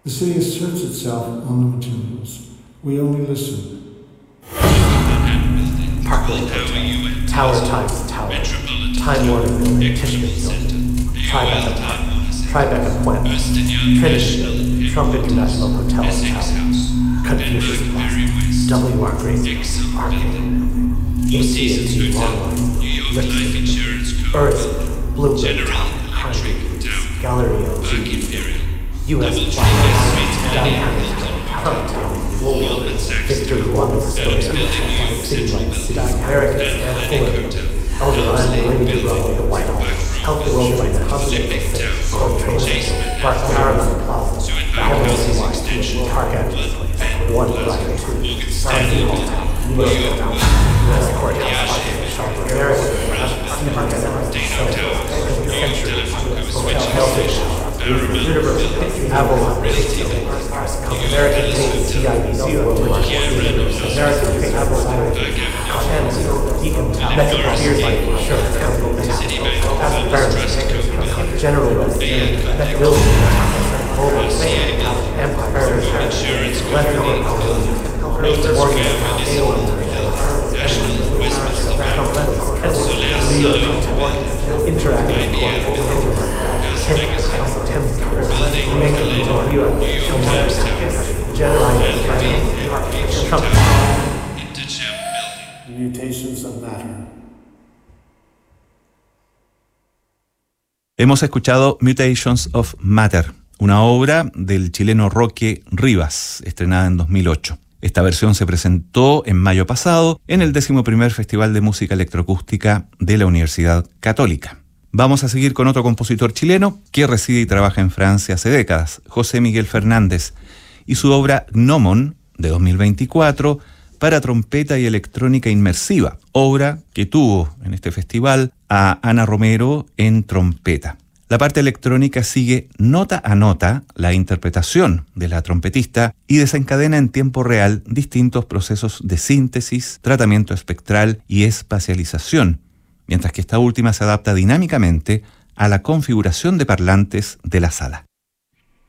The city asserts itself on the materials. We only listen. Parkland Hotel, Tower Times Tower, Time Warner Building, Tishman Building, Tribeca Point, Trinity Building, Trump International Hotel and Tower, Confucius Plaza, W.R. Green, Arcade, AT&T Longline, Richmond, Earth, Bluebird Tower, Carnegie, Galleria G, U.S. Plaza, Downtown, Town, Woolworth, Victory Walk, City Lights, American, Fuller, Eldorado, Lady Road, the White House, Healthy World by the Hospital, Court Trace, Park Paramount Plaza, Hamilton Watch, Park Avenue, One Light, Sandy Hall, New York Town, West Courthouse, American, Park Avenue, Century, Hotel Hellfish, University, Avalon, American Paint, CIBC, World War II, American Paint, Avalon, Econ, Metropolitan Beers, Insurance Company, Environment, General Resident, Building, Global State, Empire, Electrical, Mutations of matter. Hemos escuchado Mutations of Matter, una obra del chileno Roque Rivas, estrenada en 2008. Esta versión se presentó en mayo pasado en el 11º Festival de Música Electroacústica de la Universidad Católica. Vamos a seguir con otro compositor chileno que reside y trabaja en Francia hace décadas, José Miguel Fernández, y su obra Gnomon, de 2024, para trompeta y electrónica inmersiva, obra que tuvo en este festival a Ana Romero en trompeta. La parte electrónica sigue nota a nota la interpretación de la trompetista y desencadena en tiempo real distintos procesos de síntesis, tratamiento espectral y espacialización, mientras que esta última se adapta dinámicamente a la configuración de parlantes de la sala.